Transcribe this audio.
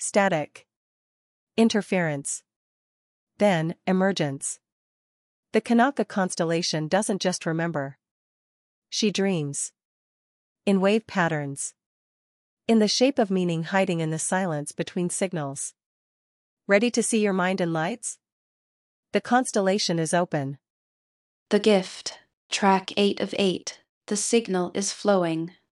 Static. Interference. Then, emergence. The Kanaka constellation doesn't just remember. She dreams. In wave patterns. In the shape of meaning hiding in the silence between signals. Ready to see your mind in lights? The constellation is open. The Gift, track 8 of 8. The signal is flowing.